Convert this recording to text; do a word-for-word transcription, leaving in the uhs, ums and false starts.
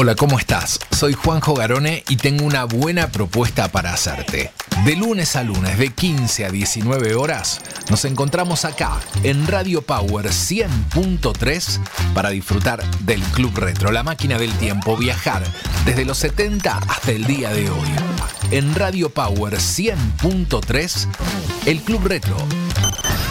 Hola, ¿cómo estás? Soy Juanjo Garone y tengo una buena propuesta para hacerte. De lunes a lunes, de quince a diecinueve horas, nos encontramos acá en Radio Power cien punto tres para disfrutar del Club Retro, la máquina del tiempo, viajar desde los setenta hasta el día de hoy. En Radio Power cien punto tres, el Club Retro